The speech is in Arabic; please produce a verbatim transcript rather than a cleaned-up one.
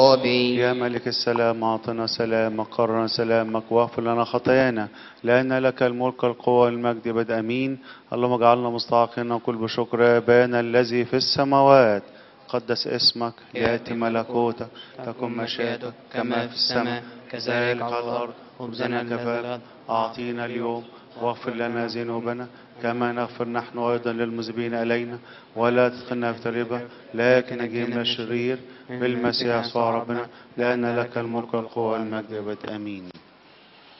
يا ملك السلام أعطنا سلامك، قرر سلامك واغفر لنا خطايانا، لأن لك الملك القوة والمجد بدء أمين. اللهم اجعلنا مستحقين نقول بشكر أبانا الذي في السماوات، قدس اسمك، يأتي ملكوتك، تكن مشيئتك كما في السماء كذلك على الأرض. خبزنا كفاف أعطينا اليوم، واغفر لنا ذنوبنا كما نغفر نحن أيضا للمذنبين إلينا، ولا تدخلنا في تجربة لكن نجينا من الشرير، بالمسيح يسوع ربنا، لأن لك الملك والقوة والمجد والأبد آمين.